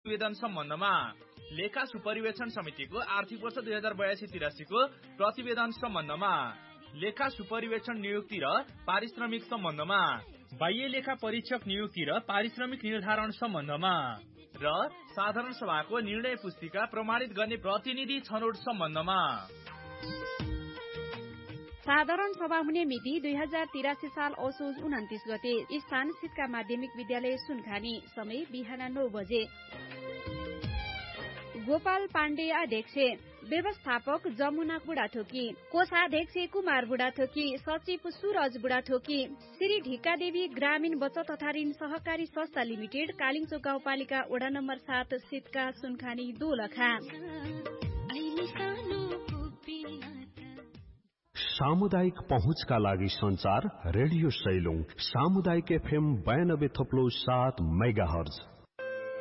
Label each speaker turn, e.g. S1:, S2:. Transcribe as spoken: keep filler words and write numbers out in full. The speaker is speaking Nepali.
S1: प्रतिवेदन सम्बन्धमा लेखा सुपरिवेक्षण समितिको आर्थिक वर्ष दुई हजार बयासी तिरासीको प्रतिवेदन सम्बन्धमा लेखा सुपरिवेक्षण नियुक्ति र पारिश्रमिक सम्बन्धमा बाह्य लेखा परीक्षक नियुक्ति र पारिश्रमिक निर्धारण सम्बन्धमा र साधारण सभाको निर्णय पुस्तिका प्रमाणित गर्ने प्रतिनिधि छनौट सम्बन्धमा।
S2: साधारण सभा हुने मिति दुई हजार तिरासी साल असोज उन्तिस गते। स्थान सिटका माध्यमिक विद्यालय सुनखानी। समय बिहान नौ बजे। गोपाल पाण्डे अध्यक्ष, व्यवस्थापक जमुना बुढाथोकी, कोषाध्यक्ष कुमार बुढाथोकी, सचिव सूरज बुढाथोकी। श्री ढिकादेवी ग्रामीण बचत तथा ऋण सहकारी संस्था लिमिटेड, कालिङचोक गाउँपालिका वडा नम्बर सात, सिटका सुनखानी दोलखा।
S3: सामुदायिक पहुँचका लागि संचार रेडियो सैलुङ सामुदायिक एफएम बयानब्बे थप्लो सात मेगा हर्ज।